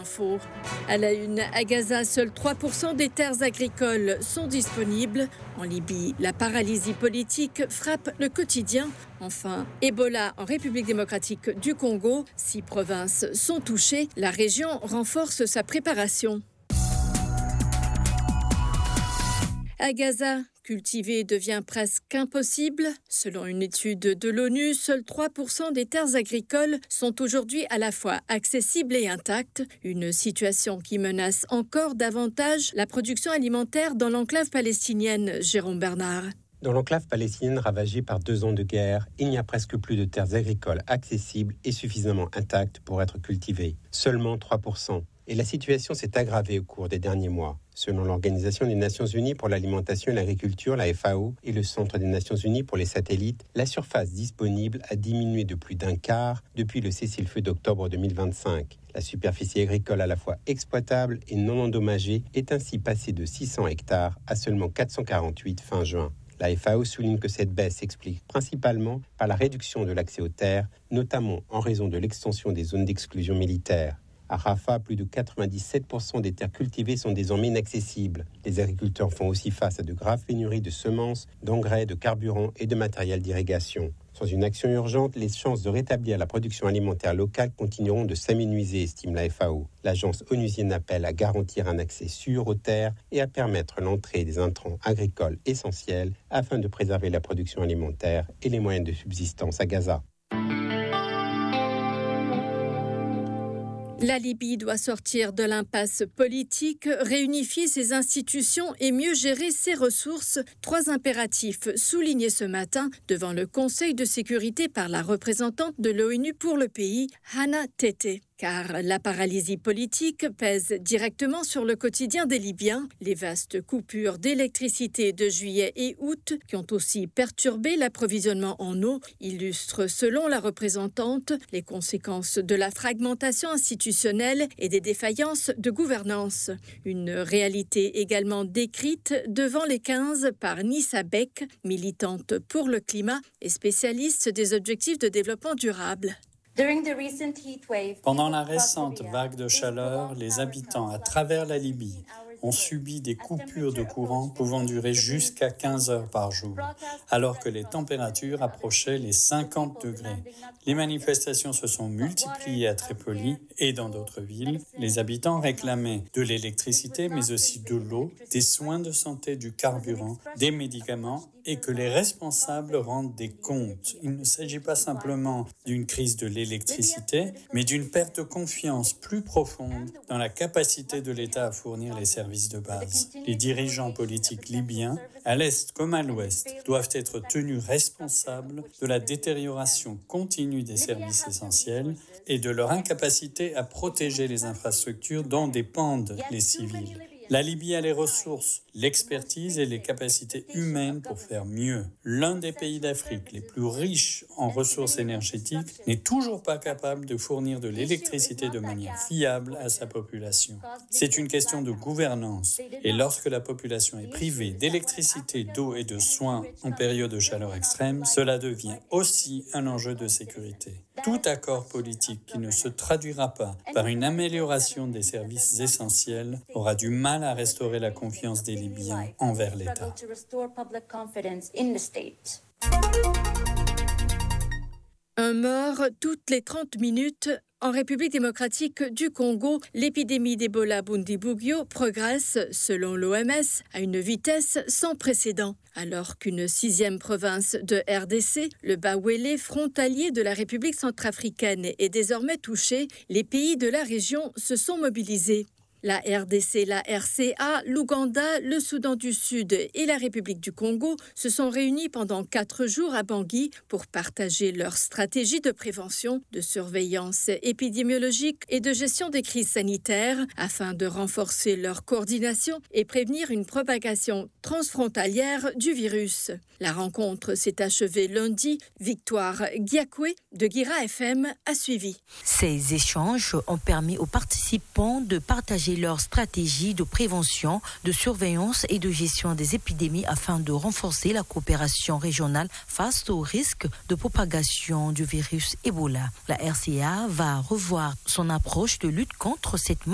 l'info. À la une, à Gaza, seuls 3% des terres agricoles sont disponibles. En Libye, la paralysie politique frappe le quotidien. Enfin, Ebola en République démocratique du Congo. 6 provinces sont touchées. La région renforce sa préparation. À Gaza, cultiver devient presque impossible. Selon une étude de l'ONU, seuls 3% des terres agricoles sont aujourd'hui à la fois accessibles et intactes. Une situation qui menace encore davantage la production alimentaire dans l'enclave palestinienne. Jérôme Bernard. Dans l'enclave palestinienne ravagée par 2 ans de guerre, il n'y a presque plus de terres agricoles accessibles et suffisamment intactes pour être cultivées. Seulement 3%. Et la situation s'est aggravée au cours des derniers mois. Selon l'Organisation des Nations Unies pour l'alimentation et l'agriculture, la FAO, et le Centre des Nations Unies pour les satellites, la surface disponible a diminué de plus d'un quart depuis le cessez-le-feu d'octobre 2025. La superficie agricole à la fois exploitable et non endommagée est ainsi passée de 600 hectares à seulement 448 fin juin. La FAO souligne que cette baisse s'explique principalement par la réduction de l'accès aux terres, notamment en raison de l'extension des zones d'exclusion militaire. À Rafah, plus de 97% des terres cultivées sont désormais inaccessibles. Les agriculteurs font aussi face à de graves pénuries de semences, d'engrais, de carburant et de matériel d'irrigation. Sans une action urgente, les chances de rétablir la production alimentaire locale continueront de s'amenuiser, estime la FAO. L'agence onusienne appelle à garantir un accès sûr aux terres et à permettre l'entrée des intrants agricoles essentiels afin de préserver la production alimentaire et les moyens de subsistance à Gaza. La Libye doit sortir de l'impasse politique, réunifier ses institutions et mieux gérer ses ressources. 3 impératifs soulignés ce matin devant le Conseil de sécurité par la représentante de l'ONU pour le pays, Hana Tete. Car la paralysie politique pèse directement sur le quotidien des Libyens. Les vastes coupures d'électricité de juillet et août, qui ont aussi perturbé l'approvisionnement en eau, illustrent, selon la représentante, les conséquences de la fragmentation institutionnelle et des défaillances de gouvernance. Une réalité également décrite devant les 15 par Nissa Beck, militante pour le climat et spécialiste des objectifs de développement durable. Pendant la récente vague de chaleur, les habitants à travers la Libye ont subi des coupures de courant pouvant durer jusqu'à 15 heures par jour, alors que les températures approchaient les 50 degrés. Les manifestations se sont multipliées à Tripoli et dans d'autres villes. Les habitants réclamaient de l'électricité, mais aussi de l'eau, des soins de santé, du carburant, des médicaments et que les responsables rendent des comptes. Il ne s'agit pas simplement d'une crise de l'électricité, mais d'une perte de confiance plus profonde dans la capacité de l'État à fournir les services de base. Les dirigeants politiques libyens, à l'Est comme à l'Ouest, doivent être tenus responsables de la détérioration continue des services essentiels et de leur incapacité à protéger les infrastructures dont dépendent les civils. La Libye a les ressources, l'expertise et les capacités humaines pour faire mieux. L'un des pays d'Afrique les plus riches en ressources énergétiques n'est toujours pas capable de fournir de l'électricité de manière fiable à sa population. C'est une question de gouvernance. Et lorsque la population est privée d'électricité, d'eau et de soins en période de chaleur extrême, cela devient aussi un enjeu de sécurité. Tout accord politique qui ne se traduira pas par une amélioration des services essentiels aura du mal à restaurer la confiance des Libyens envers l'État. Un mort toutes les 30 minutes. En République démocratique du Congo, l'épidémie d'Ebola Bundibugyo progresse, selon l'OMS, à une vitesse sans précédent. Alors qu'une 6e province de RDC, le Bawele, frontalier de la République centrafricaine, est désormais touché, les pays de la région se sont mobilisés. La RDC, la RCA, l'Ouganda, le Soudan du Sud et la République du Congo se sont réunis pendant 4 jours à Bangui pour partager leur stratégie de prévention, de surveillance épidémiologique et de gestion des crises sanitaires afin de renforcer leur coordination et prévenir une propagation transfrontalière du virus. La rencontre s'est achevée lundi. Victoire Giakoué de Guira FM a suivi. Ces échanges ont permis aux participants de partager leur stratégie de prévention, de surveillance et de gestion des épidémies afin de renforcer la coopération régionale face au risque de propagation du virus Ebola. La RCA va revoir son approche de lutte contre cette